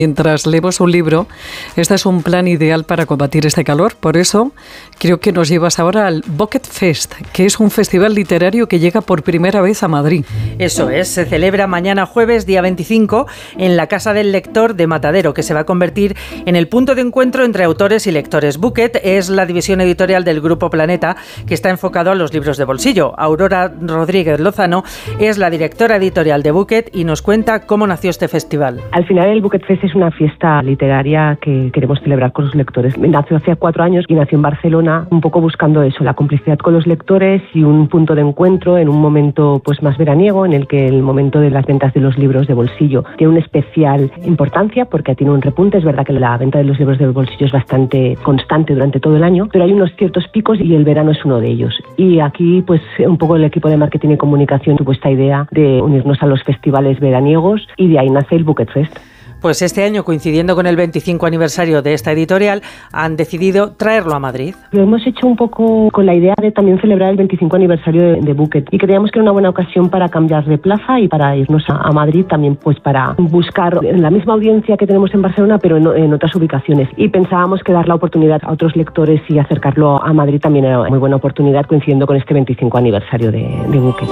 Mientras leemos un libro, este es un plan ideal para combatir este calor. Por eso, creo que nos llevas ahora al Bucket Fest, que es un festival literario que llega por primera vez a Madrid. Eso es, se celebra mañana jueves, día 25, en la Casa del Lector de Matadero, que se va a convertir en el punto de encuentro entre autores y lectores. Bucket es la división editorial del Grupo Planeta, que está enfocado a los libros de bolsillo. Aurora Rodríguez Lozano es la directora editorial de Bucket y nos cuenta cómo nació este festival. Al final, el Bucket Fest es una fiesta literaria que queremos celebrar con los lectores. Nació hace 4 años y nació en Barcelona, un poco buscando eso, la complicidad con los lectores y un punto de encuentro en un momento pues más veraniego, en el que el momento de las ventas de los libros de bolsillo tiene una especial importancia porque tiene un repunte. Es verdad que la venta de los libros de bolsillo es bastante constante durante todo el año, pero hay unos ciertos picos y el verano es uno de ellos. Y aquí pues un poco el equipo de marketing y comunicación tuvo esta idea de unirnos a los festivales veraniegos y de ahí nace el Bucket Fest. Pues este año, coincidiendo con el 25 aniversario de esta editorial, han decidido traerlo a Madrid. Lo hemos hecho un poco con la idea de también celebrar el 25 aniversario de Bucket y creíamos que era una buena ocasión para cambiar de plaza y para irnos a Madrid también, pues para buscar la misma audiencia que tenemos en Barcelona, pero en otras ubicaciones. Y pensábamos que dar la oportunidad a otros lectores y acercarlo a Madrid también era una muy buena oportunidad, coincidiendo con este 25 aniversario de Bucket.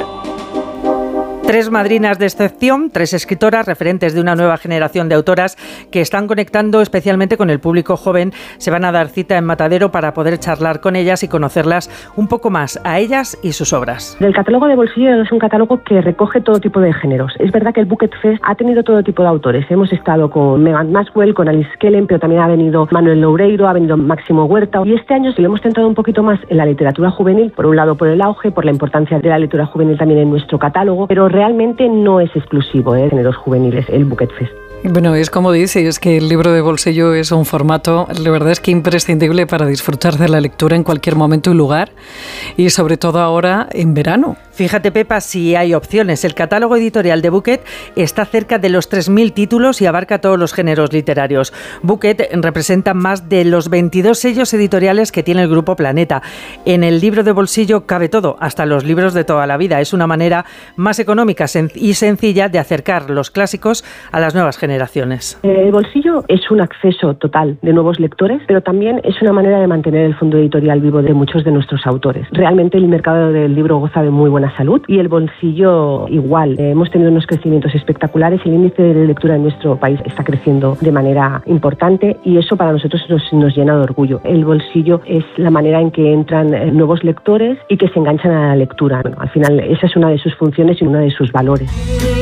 3 madrinas de excepción, 3 escritoras referentes de una nueva generación de autoras que están conectando especialmente con el público joven. Se van a dar cita en Matadero para poder charlar con ellas y conocerlas un poco más, a ellas y sus obras. El catálogo de bolsillo es un catálogo que recoge todo tipo de géneros. Es verdad que el Bucket Fest ha tenido todo tipo de autores. Hemos estado con Megan Maxwell, con Alice Kellen, pero también ha venido Manuel Loureiro, ha venido Máximo Huerta. Y este año se lo hemos centrado un poquito más en la literatura juvenil, por un lado por el auge, por la importancia de la literatura juvenil también en nuestro catálogo, pero realmente no es exclusivo de géneros juveniles el Bucket Fest. Bueno, es como dices, que el libro de bolsillo es un formato, la verdad es que imprescindible para disfrutar de la lectura en cualquier momento y lugar, y sobre todo ahora en verano. Fíjate, Pepa, si hay opciones. El catálogo editorial de Bucket está cerca de los 3.000 títulos y abarca todos los géneros literarios. Bucket representa más de los 22 sellos editoriales que tiene el Grupo Planeta. En el libro de bolsillo cabe todo, hasta los libros de toda la vida. Es una manera más económica y sencilla de acercar los clásicos a las nuevas generaciones. El bolsillo es un acceso total de nuevos lectores, pero también es una manera de mantener el fondo editorial vivo de muchos de nuestros autores. Realmente el mercado del libro goza de muy buena salud y el bolsillo igual. Hemos tenido unos crecimientos espectaculares. El índice de lectura en nuestro país está creciendo de manera importante y eso para nosotros nos llena de orgullo. El bolsillo es la manera en que entran nuevos lectores y que se enganchan a la lectura. Bueno, al final esa es una de sus funciones y uno de sus valores.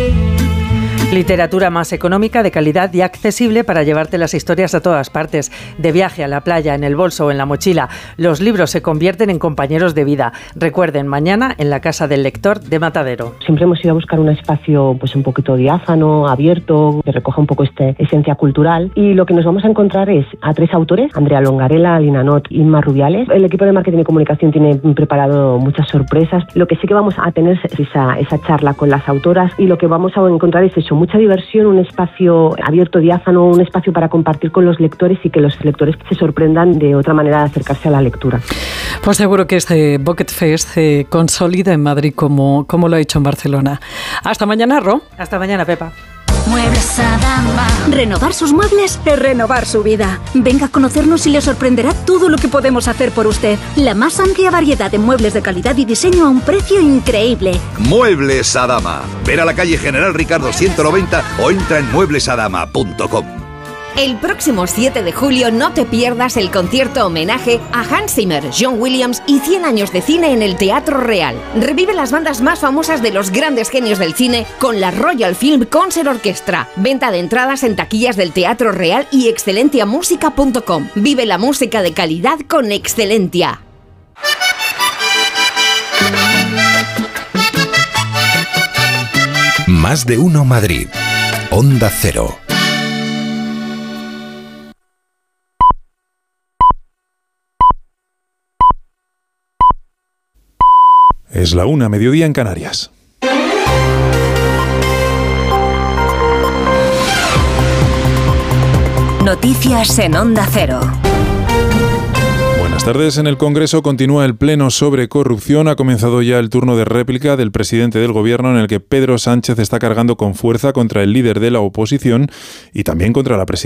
Literatura más económica, de calidad y accesible para llevarte las historias a todas partes. De viaje a la playa, en el bolso o en la mochila. Los libros se convierten en compañeros de vida. Recuerden, mañana en la Casa del Lector de Matadero. Siempre hemos ido a buscar un espacio pues un poquito diáfano, abierto, que recoja un poco esta esencia cultural. Y lo que nos vamos a encontrar es a 3 autores, Andrea Longarela, Lina Not y Inma Rubiales. El equipo de marketing y comunicación tiene preparado muchas sorpresas. Lo que sí que vamos a tener es esa charla con las autoras y lo que vamos a encontrar es eso, mucha diversión, un espacio abierto, diáfano, un espacio para compartir con los lectores y que los lectores se sorprendan de otra manera de acercarse a la lectura. Pues seguro que este Bucket Fest se consolida en Madrid como lo ha hecho en Barcelona. Hasta mañana, Ro. Hasta mañana, Pepa. Muebles Adama. Renovar sus muebles es renovar su vida. Venga a conocernos y le sorprenderá todo lo que podemos hacer por usted. La más amplia variedad de muebles de calidad y diseño a un precio increíble. Muebles Adama. Ven a la calle General Ricardo 190 o entra en mueblesadama.com. El próximo 7 de julio no te pierdas el concierto homenaje a Hans Zimmer, John Williams y 100 años de cine en el Teatro Real. Revive las bandas más famosas de los grandes genios del cine con la Royal Film Concert Orchestra. Venta de entradas en taquillas del Teatro Real y excelentiamusica.com. Vive la música de calidad con Excelentia. Más de uno Madrid. Onda Cero. Es la 1:00, mediodía en Canarias. Noticias en Onda Cero. Buenas tardes en el Congreso continúa el pleno sobre corrupción. Ha comenzado ya el turno de réplica del presidente del Gobierno, en el que Pedro Sánchez está cargando con fuerza contra el líder de la oposición y también contra la presidenta